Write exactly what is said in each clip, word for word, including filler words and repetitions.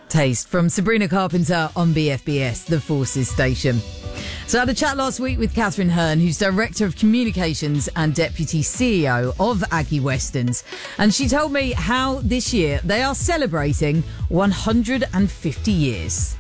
Taste from Sabrina Carpenter on B F B S, the Forces Station. So I had a chat last week with Catherine Hearn, who's Director of Communications and Deputy C E O of Aggie Westerns. And she told me how this year they are celebrating one hundred fifty years.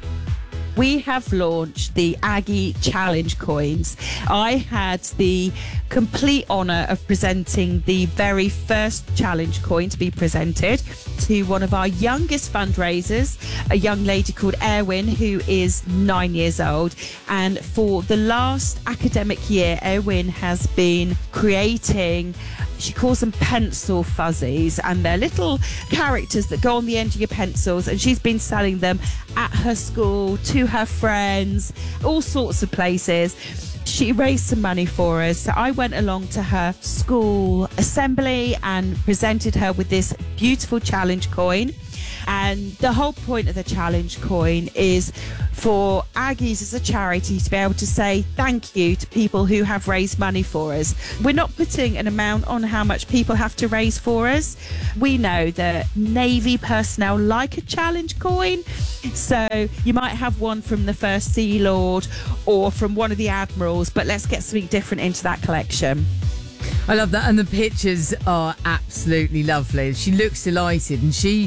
We have launched the Aggie Challenge coins. I had the complete honour of presenting the very first challenge coin to be presented to one of our youngest fundraisers, a young lady called Erwin, who is nine years old. And for the last academic year, Erwin has been creating, she calls them pencil fuzzies, and they're little characters that go on the end of your pencils, and she's been selling them at her school, to her friends, all sorts of places. She raised some money for us, so I went along to her school assembly and presented her with this beautiful challenge coin. And the whole point of the challenge coin is for Aggies as a charity to be able to say thank you to people who have raised money for us. We're not putting an amount on how much people have to raise for us. We know that Navy personnel like a challenge coin, so you might have one from the First Sea Lord or from one of the admirals, but let's get something different into that collection. I love that, and the pictures are absolutely lovely. She looks delighted, and she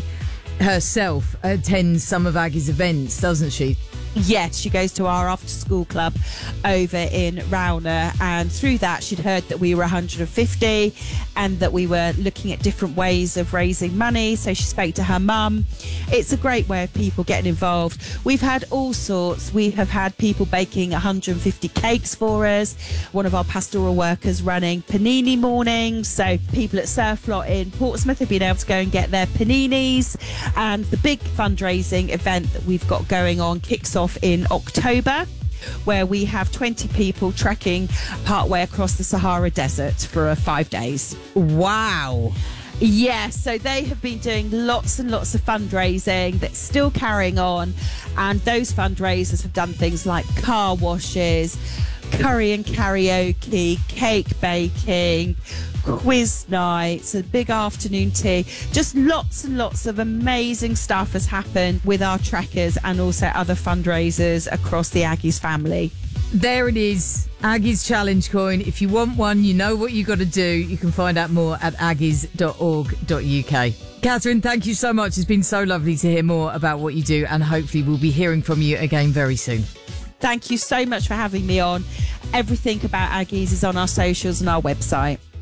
herself attends some of Aggie's events, doesn't she? Yes, she goes to our after school club over in Rowner, and through that she'd heard that we were one hundred fifty and that we were looking at different ways of raising money, so she spoke to her mum. It's a great way of people getting involved. We've had all sorts. We have had people baking one hundred fifty cakes for us, one of our pastoral workers running panini mornings, so people at Surflot in Portsmouth have been able to go and get their paninis. And the big fundraising event that we've got going on kicks off in October, where we have twenty people trekking partway across the Sahara Desert for uh, five days. Wow. Yes, so they have been doing lots and lots of fundraising that's still carrying on, and those fundraisers have done things like car washes, curry and karaoke, cake baking, quiz nights, a big afternoon tea. Just lots and lots of amazing stuff has happened with our trekkers and also other fundraisers across the Aggies family. There it is, Aggie's Challenge coin. If you want one, you know what you got to do. You can find out more at aggies dot org dot U K. Catherine, thank you so much. It's been so lovely to hear more about what you do, and hopefully we'll be hearing from you again very soon. Thank you so much for having me on. Everything about Aggies is on our socials and our website.